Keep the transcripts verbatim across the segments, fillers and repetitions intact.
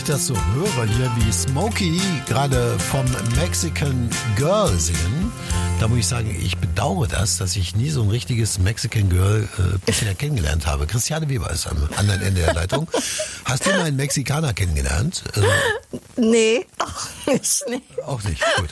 das so höre hier, wie Smokey gerade vom Mexican Girl singen, da muss ich sagen, ich bedauere das, dass ich nie so ein richtiges Mexican Girl äh, bisher kennengelernt habe. Christiane Weber ist am anderen Ende der Leitung. Hast du mal einen Mexikaner kennengelernt? Also, nee, auch nicht. Nee. Auch nicht, gut.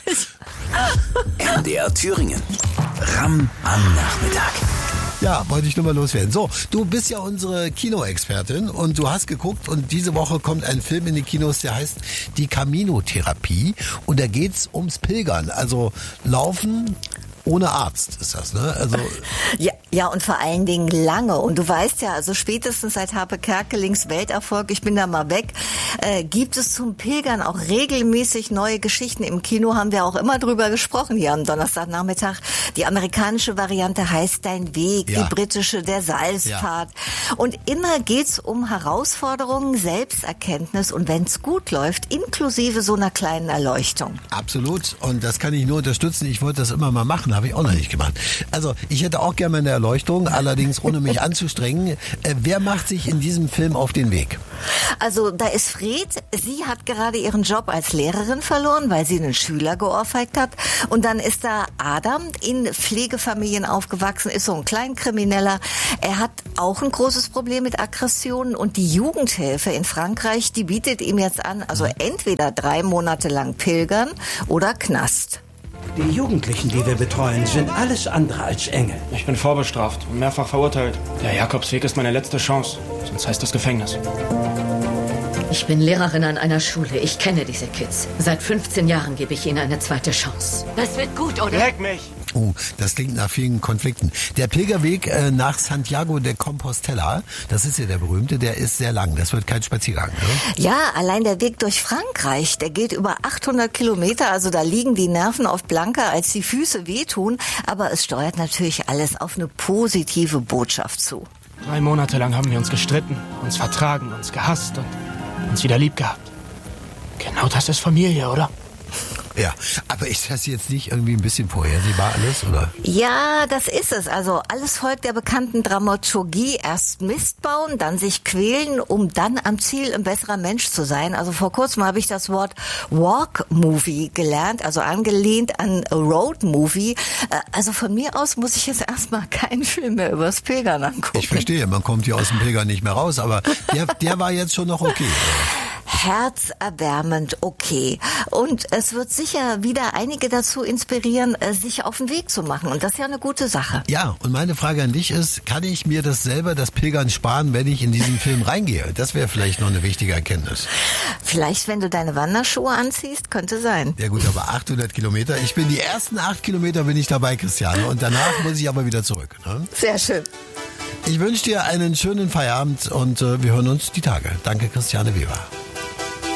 M D R Thüringen. Ram am Nachmittag. Ja, wollte ich nur mal loswerden. So, du bist ja unsere Kinoexpertin und du hast geguckt und diese Woche kommt ein Film in die Kinos, der heißt Die Camino-Therapie und da geht's ums Pilgern, also Laufen ohne Arzt ist das, ne? Also ja, ja, und vor allen Dingen lange. Und du weißt ja, also spätestens seit Harpe Kerkelings Welterfolg, ich bin da mal weg, äh, gibt es zum Pilgern auch regelmäßig neue Geschichten. Im Kino haben wir auch immer drüber gesprochen hier am Donnerstagnachmittag. Die amerikanische Variante heißt Dein Weg, ja. Die britische Der Salzpfad. Ja. Und immer geht's um Herausforderungen, Selbsterkenntnis und wenn's gut läuft, inklusive so einer kleinen Erleuchtung. Absolut. Und das kann ich nur unterstützen. Ich wollte das immer mal machen. Habe ich auch noch nicht gemacht. Also ich hätte auch gerne eine Erleuchtung, allerdings ohne mich anzustrengen. Äh, wer macht sich in diesem Film auf den Weg? Also da ist Fred. Sie hat gerade ihren Job als Lehrerin verloren, weil sie einen Schüler geohrfeigt hat. Und dann ist da Adam, in Pflegefamilien aufgewachsen, ist so ein Kleinkrimineller. Er hat auch ein großes Problem mit Aggressionen und die Jugendhilfe in Frankreich, die bietet ihm jetzt an, also entweder drei Monate lang pilgern oder Knast. Die Jugendlichen, die wir betreuen, sind alles andere als Engel. Ich bin vorbestraft und mehrfach verurteilt. Der Jakobsweg ist meine letzte Chance, sonst heißt das Gefängnis. Ich bin Lehrerin an einer Schule. Ich kenne diese Kids. Seit fünfzehn Jahren gebe ich ihnen eine zweite Chance. Das wird gut, oder? Leck mich! Oh, das klingt nach vielen Konflikten. Der Pilgerweg äh, nach Santiago de Compostela, das ist ja der berühmte, der ist sehr lang. Das wird kein Spaziergang, oder? Ja, allein der Weg durch Frankreich, der geht über achthundert Kilometer. Also da liegen die Nerven oft blanker, als die Füße wehtun. Aber es steuert natürlich alles auf eine positive Botschaft zu. Drei Monate lang haben wir uns gestritten, uns vertragen, uns gehasst und uns wieder lieb gehabt. Genau das ist Familie, oder? Ja, aber ist das jetzt nicht irgendwie ein bisschen vorhersehbar alles, oder? Ja, das ist es. Also alles folgt der bekannten Dramaturgie. Erst Mist bauen, dann sich quälen, um dann am Ziel ein besserer Mensch zu sein. Also vor kurzem habe ich das Wort Walk-Movie gelernt, also angelehnt an Road-Movie. Also von mir aus muss ich jetzt erstmal keinen Film mehr übers Pilgern angucken. Ich verstehe, man kommt hier aus dem Pilgern nicht mehr raus, aber der, der war jetzt schon noch okay. Herzerwärmend okay. Und es wird sicher wieder einige dazu inspirieren, sich auf den Weg zu machen. Und das ist ja eine gute Sache. Ja, und meine Frage an dich ist, kann ich mir das selber, das Pilgern sparen, wenn ich in diesen Film reingehe? Das wäre vielleicht noch eine wichtige Erkenntnis. Vielleicht, wenn du deine Wanderschuhe anziehst, könnte sein. Ja gut, aber achthundert Kilometer. Ich bin die ersten acht Kilometer bin ich dabei, Christiane. Und danach muss ich aber wieder zurück. Ne? Sehr schön. Ich wünsche dir einen schönen Feierabend und äh, wir hören uns die Tage. Danke, Christiane Weber.